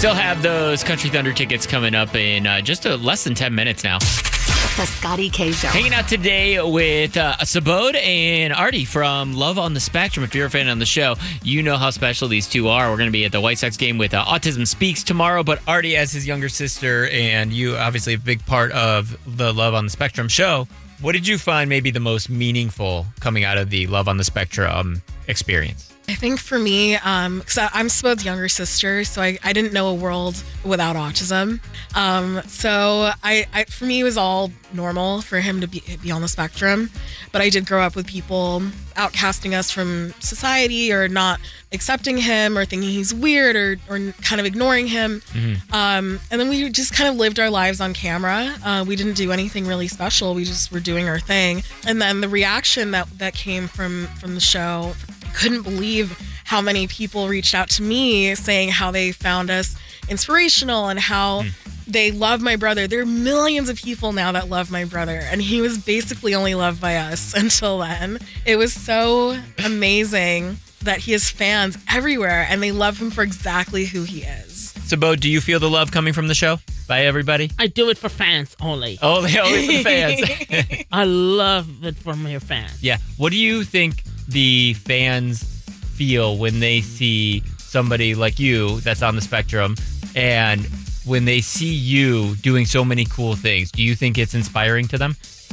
Still have those Country Thunder tickets coming up in just less than 10 minutes now. The Scotty K Show. Hanging out today with Subodh and Artie from Love on the Spectrum. If you're a fan on the show, you know how special these two are. We're going to be at the White Sox game with Autism Speaks tomorrow, but Artie as his younger sister and you obviously a big part of the Love on the Spectrum show. What did you find maybe the most meaningful coming out of the Love on the Spectrum experience? I think for me, because I'm Subodh's younger sister, so I didn't know a world without autism. So for me, it was all normal for him to be on the spectrum. But I did grow up with people outcasting us from society or not accepting him or thinking he's weird or kind of ignoring him. Mm-hmm. And then we just kind of lived our lives on camera. We didn't do anything really special. We just were doing our thing. And then the reaction that came from the show, couldn't believe how many people reached out to me saying how they found us inspirational and how they love my brother. There are millions of people now that love my brother, and he was basically only loved by us until then. It was so amazing that he has fans everywhere, and they love him for exactly who he is. Subodh, do you feel the love coming from the show by everybody? I do it for fans only. Only for the fans. I love it from your fans. Yeah. What do you think the fans feel when they see somebody like you that's on the spectrum and when they see you doing so many cool things? Do you think it's inspiring to them?